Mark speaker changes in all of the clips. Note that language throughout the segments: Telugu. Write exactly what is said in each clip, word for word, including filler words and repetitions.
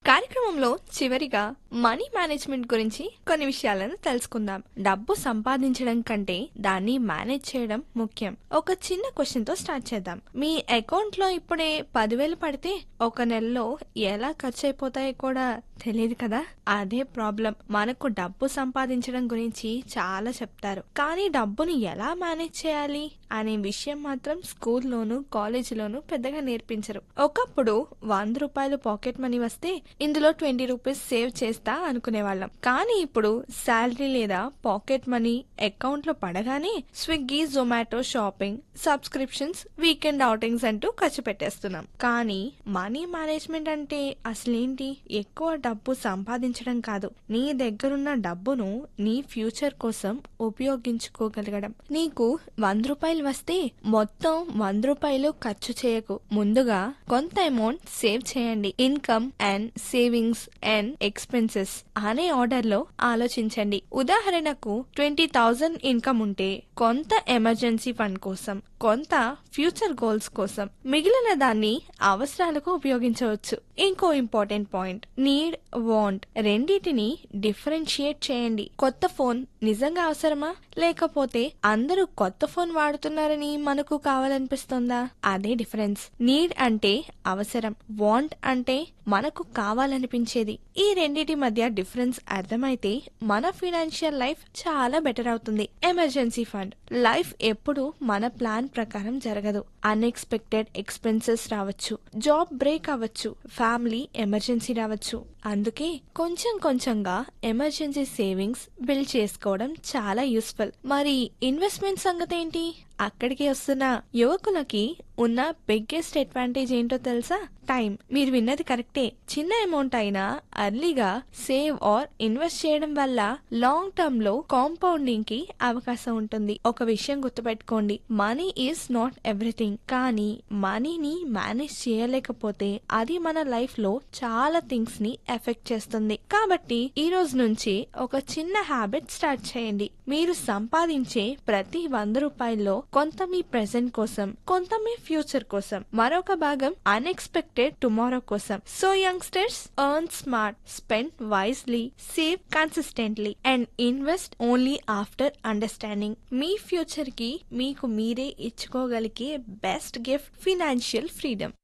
Speaker 1: కార్యక్రమంలో చివరిగా మనీ మేనేజ్మెంట్ గురించి కొన్ని విషయాలను తెలుసుకుందాం. డబ్బు సంపాదించడం కంటే దాన్ని మేనేజ్ చేయడం ముఖ్యం. ఒక చిన్న క్వశ్చన్ తో స్టార్ట్ చేద్దాం. మీ అకౌంట్ లో ఇప్పుడే పదివేలు పడితే ఒక నెలలో ఎలా ఖర్చు అయిపోతాయో కూడా తెలియదు కదా. అదే ప్రాబ్లం. మనకు డబ్బు సంపాదించడం గురించి చాలా చెప్తారు, కానీ డబ్బును ఎలా మేనేజ్ చేయాలి అనే విషయం మాత్రం స్కూల్లోను కాలేజీలోను పెద్దగా నేర్పించరు. ఒకప్పుడు వంద రూపాయలు పాకెట్ మనీ వస్తే ఇందులో ట్వంటీ రూపీస్ సేవ్ చేస్తా అనుకునేవాళ్ళం. కానీ ఇప్పుడు శాలరీ లేదా పాకెట్ మనీ అకౌంట్ లో పడగానే Swiggy, Zomato shopping, subscriptions, weekend outings అంటూ ఖర్చు పెట్టేస్తున్నాం. కానీ మనీ మేనేజ్మెంట్ అంటే అసలేంటి? ఎక్కువ డబ్బు సంపాదించడం కాదు, నీ దగ్గరున్న డబ్బును నీ ఫ్యూచర్ కోసం ఉపయోగించుకోగలగడం. నీకు వంద రూపాయలు వస్తే మొత్తం వంద రూపాయలు ఖర్చు చేయకు. ముందుగా కొంత అమౌంట్ సేవ్ చేయండి. Income and savings and expenses అనే ఆర్డర్ లో ఆలోచించండి. ఉదాహరణకు ట్వంటీ థౌజండ్ ఇన్కమ్ ఉంటే కొంత ఎమర్జెన్సీ ఫండ్ కోసం, కొంత ఫ్యూచర్ గోల్స్ కోసం, మిగిలిన దాన్ని అవసరాలకు ఉపయోగించవచ్చు. ఇంకో ఇంపార్టెంట్ పాయింట్, నీడ్, వాంట్ రెండిటిని డిఫరెన్షియేట్ చేయండి. కొత్త ఫోన్ నిజంగా అవసరమా, లేకపోతే అందరూ కొత్త ఫోన్ వాడుతున్నారని మనకు కావాలనిపిస్తుందా? అదే డిఫరెన్స్. నీడ్ అంటే అవసరం, వాంట్ అంటే మనకు కావాలనిపించేది. ఈ రెండిటి మధ్య డిఫరెన్స్ అర్థమైతే మన ఫైనాన్షియల్ లైఫ్ చాలా బెటర్ అవుతుంది. Emergency fund. లైఫ్ ఎప్పుడు మన ప్లాన్ ప్రకారం జరగదు. అన్ఎక్స్పెక్టెడ్ ఎక్స్పెన్సెస్ రావచ్చు, జాబ్ బ్రేక్ అవ్వచ్చు, ఫ్యామిలీ ఎమర్జెన్సీ రావచ్చు. అందుకే కొంచెం కొంచెంగా ఎమర్జెన్సీ సేవింగ్స్ బిల్డ్ చేసుకోవడం చాలా యూస్ఫుల్. మరి ఇన్వెస్ట్మెంట్ సంగతి ఏంటి? అక్కడికి వస్తున్న యువకులకి ఉన్న బిగ్గెస్ట్ అడ్వాంటేజ్ ఏంటో తెలుసా? టైం. మీరు విన్నది కరెక్టే. చిన్న అమౌంట్ అయినా అర్లీగా సేవ్ ఆర్ ఇన్వెస్ట్ చేయడం వల్ల లాంగ్ టర్మ్ లో కాంపౌండింగ్ కి అవకాశం ఉంటుంది. ఒక విషయం గుర్తుపెట్టుకోండి, మనీ ఈజ్ నాట్ ఎవ్రీథింగ్. కానీ మనీని మేనేజ్ చేయలేకపోతే అది మన లైఫ్ లో చాలా థింగ్స్ ని ఎఫెక్ట్ చేస్తుంది. కాబట్టి ఈ రోజు నుంచి ఒక చిన్న హ్యాబిట్ స్టార్ట్ చేయండి. మీరు సంపాదించే ప్రతి వంద రూపాయల్లో కొంత మీ ప్రెసెంట్ కోసం, కొంత మీ ఫ్యూచర్ కోసం, మరొక భాగం అన్ఎక్స్పెక్టెడ్ టుమారో కోసం. So youngsters, earn smart, spend wisely, save consistently and invest only after understanding. Me future కి మీకు మీరే ఇచ్చుకోగలిగే బెస్ట్ గిఫ్ట్ ఫైనాన్షియల్ ఫ్రీడమ్.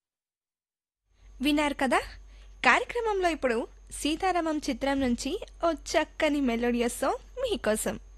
Speaker 1: విన్నారు కదా? కార్యక్రమంలో ఇప్పుడు సీతారామం చిత్రం నుంచి ఓ చక్కని మెలోడియస్ సాంగ్ మీకోసం.